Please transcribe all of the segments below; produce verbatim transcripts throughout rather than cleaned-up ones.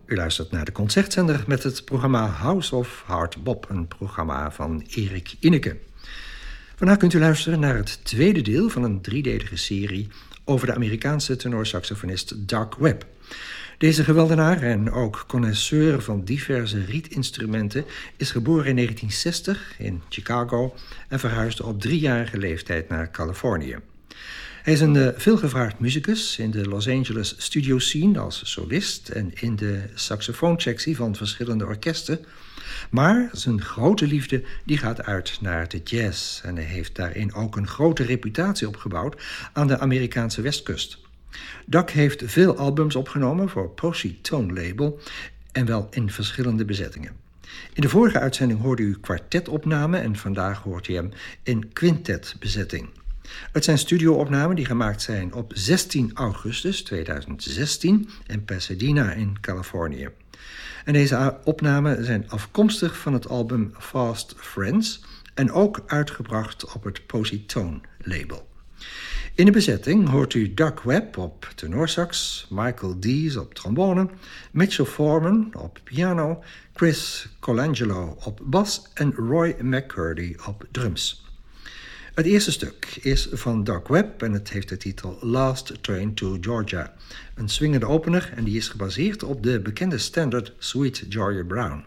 U luistert naar de Concertzender met het programma House of Hard Bop, een programma van Erik Inneke. Vandaag kunt u luisteren naar het tweede deel van een driedelige serie over de Amerikaanse tenorsaxofonist Doug Webb. Deze geweldenaar en ook connoisseur van diverse rietinstrumenten is geboren in negentien zestig in Chicago en verhuisde op driejarige leeftijd naar Californië. Hij is een uh, veelgevraagd muzikus in de Los Angeles studio scene als solist en in de saxofoonsectie van verschillende orkesten. Maar zijn grote liefde die gaat uit naar de jazz en hij heeft daarin ook een grote reputatie opgebouwd aan de Amerikaanse westkust. Doug heeft veel albums opgenomen voor Posy Tone label en wel in verschillende bezettingen. In de vorige uitzending hoorde u kwartetopname en vandaag hoort u hem in quintetbezetting. Het zijn studioopnamen die gemaakt zijn op zestien augustus tweeduizend zestien in Pasadena in Californië. En deze opnamen zijn afkomstig van het album Fast Friends en ook uitgebracht op het Posy Tone label. In de bezetting hoort u Doug Webb op tenorsax, Michael Dees op trombone, Mitchell Foreman op piano, Chris Colangelo op bas en Roy McCurdy op drums. Het eerste stuk is van Doug Webb en het heeft de titel Last Train to Georgia. Een swingende opener en die is gebaseerd op de bekende standard Sweet Georgia Brown.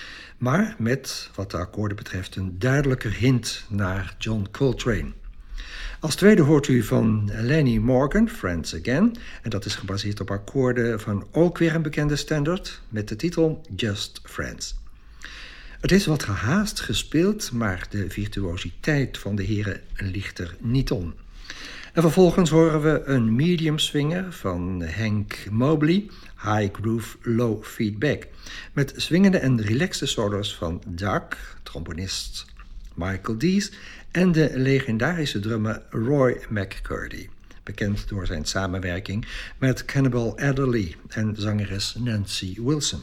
Maar met, wat de akkoorden betreft, een duidelijker hint naar John Coltrane. Als tweede hoort u van Lenny Morgan, Friends Again. En dat is gebaseerd op akkoorden van ook weer een bekende standard met de titel Just Friends. Het is wat gehaast gespeeld, maar de virtuositeit van de heren ligt er niet om. En vervolgens horen we een medium swinger van Hank Mobley, High Groove Low Feedback, met swingende en relaxte solos van Doug, trombonist Michael Dees en de legendarische drummer Roy McCurdy, bekend door zijn samenwerking met Cannibal Adderley en zangeres Nancy Wilson.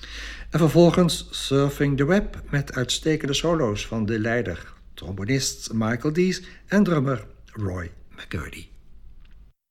En vervolgens Surfing the Web met uitstekende solo's van de leider, trombonist Michael Dees en drummer Roy McCurdy.